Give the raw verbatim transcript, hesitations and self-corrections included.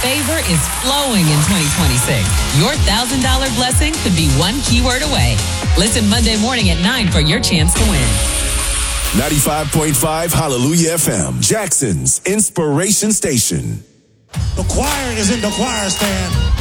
Favor is flowing in twenty twenty-six. Your one thousand dollars blessing could be one keyword away. Listen Monday morning at nine for your chance to win. ninety-five point five Hallelujah F M, Jackson's Inspiration Station. The choir is in the choir stand.